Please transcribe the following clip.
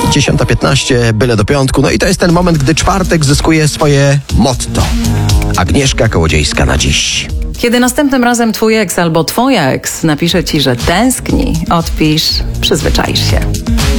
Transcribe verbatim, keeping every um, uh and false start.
dziesiąta piętnaście, byle do piątku. No i to jest ten moment, gdy czwartek zyskuje swoje motto. Agnieszka Kołodziejska na dziś. Kiedy następnym razem twój eks albo twoja eks napisze ci, że tęskni, odpisz, przyzwyczaisz się.